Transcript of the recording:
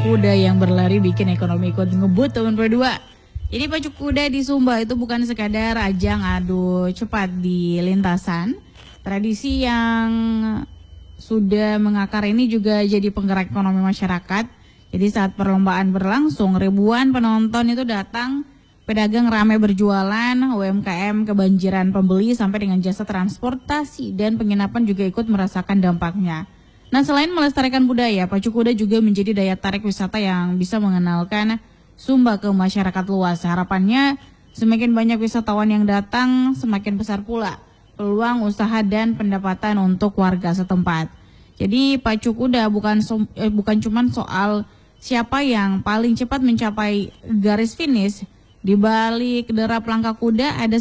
kuda yang berlari bikin ekonomi ikut ngebut tahun 22. Jadi pacu kuda di Sumba itu bukan sekadar ajang adu cepat di lintasan. Tradisi yang sudah mengakar ini juga jadi penggerak ekonomi masyarakat. Jadi saat perlombaan berlangsung, ribuan penonton itu datang, pedagang ramai berjualan, UMKM kebanjiran pembeli sampai dengan jasa transportasi dan penginapan juga ikut merasakan dampaknya. Nah, selain melestarikan budaya, pacu kuda juga menjadi daya tarik wisata yang bisa mengenalkan Sumba ke masyarakat luas. Harapannya semakin banyak wisatawan yang datang, semakin besar pula peluang usaha dan pendapatan untuk warga setempat. Jadi pacu kuda bukan cuma soal siapa yang paling cepat mencapai garis finish. Di balik derap langkah kuda ada